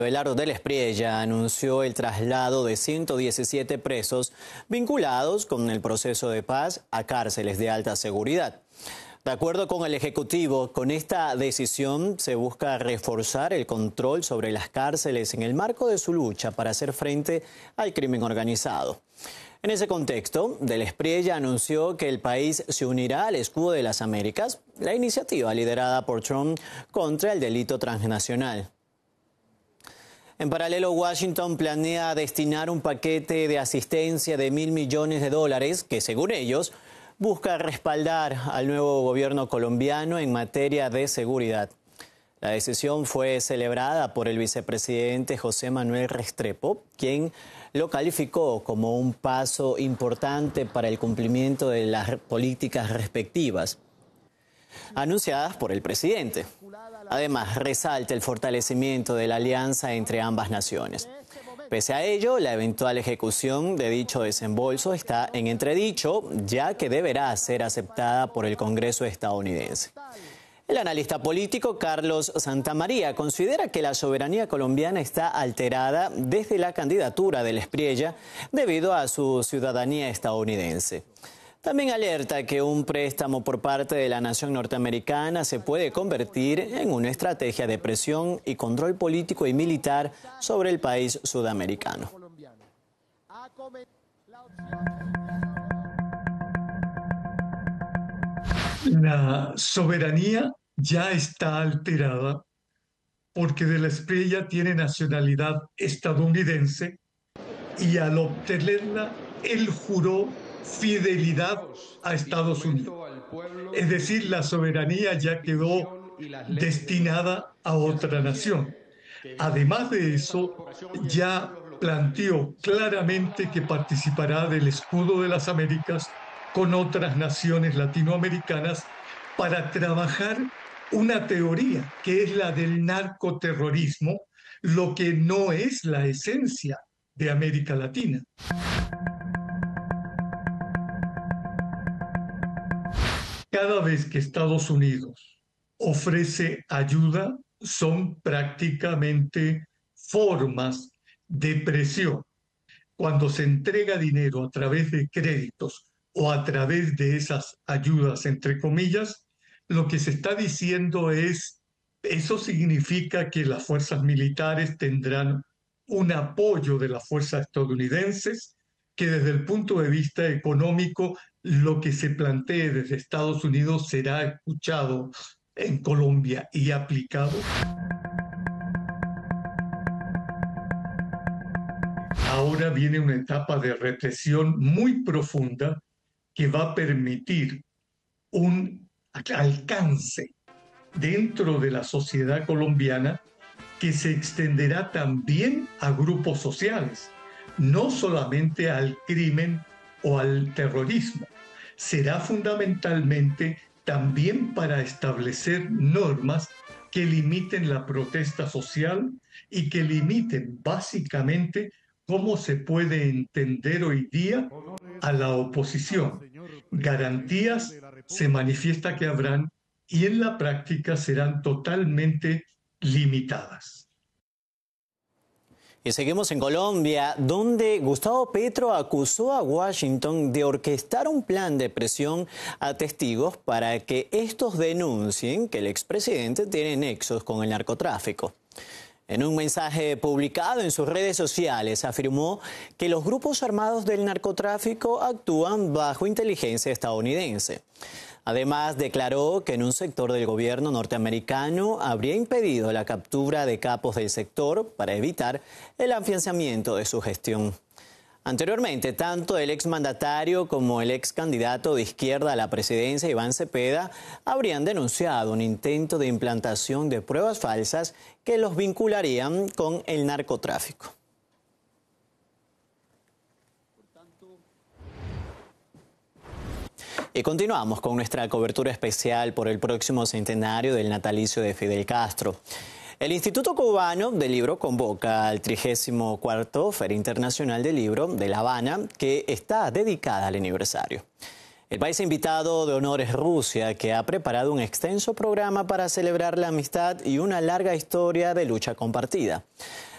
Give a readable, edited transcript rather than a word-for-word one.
Abelardo del Espriella anunció el traslado de 117 presos vinculados con el proceso de paz a cárceles de alta seguridad. De acuerdo con el Ejecutivo, con esta decisión se busca reforzar el control sobre las cárceles en el marco de su lucha para hacer frente al crimen organizado. En ese contexto, del Espriella anunció que el país se unirá al Escudo de las Américas, la iniciativa liderada por Trump contra el delito transnacional. En paralelo, Washington planea destinar un paquete de asistencia de $1.000 millones que, según ellos, busca respaldar al nuevo gobierno colombiano en materia de seguridad. La decisión fue celebrada por el vicepresidente José Manuel Restrepo, quien lo calificó como un paso importante para el cumplimiento de las políticas respectivas anunciadas por el presidente. Además, resalta el fortalecimiento de la alianza entre ambas naciones. Pese a ello, la eventual ejecución de dicho desembolso está en entredicho, ya que deberá ser aceptada por el Congreso estadounidense. El analista político Carlos Santamaría considera que la soberanía colombiana está alterada desde la candidatura del Espriella debido a su ciudadanía estadounidense. También alerta que un préstamo por parte de la nación norteamericana se puede convertir en una estrategia de presión y control político y militar sobre el país sudamericano. La soberanía ya está alterada porque de la Espriella tiene nacionalidad estadounidense y al obtenerla él juró fidelidad a Estados Unidos. Es decir, la soberanía ya quedó destinada a otra nación. Además de eso, ya planteó claramente que participará del Escudo de las Américas con otras naciones latinoamericanas para trabajar una teoría que es la del narcoterrorismo, lo que no es la esencia de América Latina. Cada vez que Estados Unidos ofrece ayuda, son prácticamente formas de presión. Cuando se entrega dinero a través de créditos o a través de esas ayudas, entre comillas, lo que se está diciendo es, eso significa que las fuerzas militares tendrán un apoyo de las fuerzas estadounidenses, que desde el punto de vista económico lo que se plantee desde Estados Unidos será escuchado en Colombia y aplicado. Ahora viene una etapa de represión muy profunda que va a permitir un alcance dentro de la sociedad colombiana que se extenderá también a grupos sociales, no solamente al crimen o al terrorismo. Será fundamentalmente también para establecer normas que limiten la protesta social y que limiten básicamente cómo se puede entender hoy día a la oposición. Garantías se manifiesta que habrán y en la práctica serán totalmente limitadas. Y seguimos en Colombia, donde Gustavo Petro acusó a Washington de orquestar un plan de presión a testigos para que estos denuncien que el expresidente tiene nexos con el narcotráfico. En un mensaje publicado en sus redes sociales, afirmó que los grupos armados del narcotráfico actúan bajo inteligencia estadounidense. Además, declaró que en un sector del gobierno norteamericano habría impedido la captura de capos del sector para evitar el afianzamiento de su gestión. Anteriormente, tanto el exmandatario como el ex candidato de izquierda a la presidencia, Iván Cepeda, habrían denunciado un intento de implantación de pruebas falsas que los vincularían con el narcotráfico. Y continuamos con nuestra cobertura especial por el próximo centenario del natalicio de Fidel Castro. El Instituto Cubano del Libro convoca al 34º Feria Internacional del Libro de La Habana, que está dedicada al aniversario. El país invitado de honor es Rusia, que ha preparado un extenso programa para celebrar la amistad y una larga historia de lucha compartida.